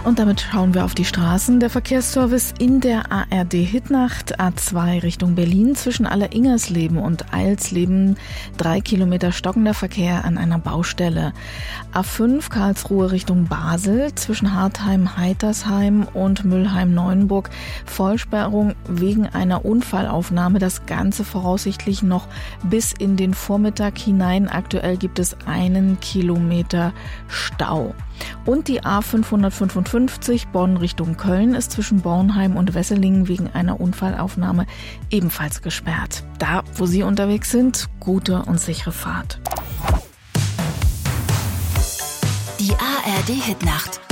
Und damit schauen wir auf die Straßen. Der Verkehrsservice in der ARD-Hitnacht A2 Richtung Berlin zwischen Alleringersleben und Eilsleben. 3 Kilometer stockender Verkehr an einer Baustelle. A5 Karlsruhe Richtung Basel zwischen Hartheim-Heitersheim und Mülheim-Neuenburg. Vollsperrung wegen einer Unfallaufnahme. Das Ganze voraussichtlich noch bis in den Vormittag hinein. Aktuell gibt es 1 Kilometer Stau. Und die A555 Bonn Richtung Köln ist zwischen Bornheim und Wesselingen wegen einer Unfallaufnahme ebenfalls gesperrt. Da, wo Sie unterwegs sind, gute und sichere Fahrt. Die ARD Hitnacht.